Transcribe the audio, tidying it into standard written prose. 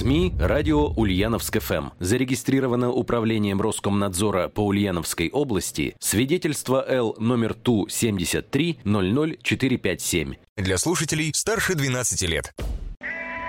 СМИ «Радио Ульяновск ФМ». Зарегистрировано Управлением Роскомнадзора по Ульяновской области свидетельство Л номер ТУ 73 00457. Для слушателей старше 12 лет.